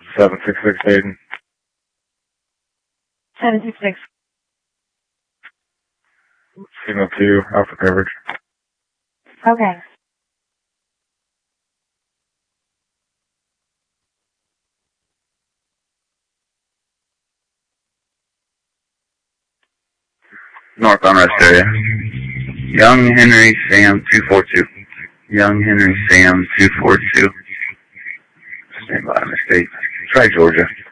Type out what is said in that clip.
766 Dayton. 766. Signal 2, Alpha coverage. Okay. Northbound rest area. Young Henry Sam 242. Young Henry Sam 242. Stand by, mistake. Try Georgia.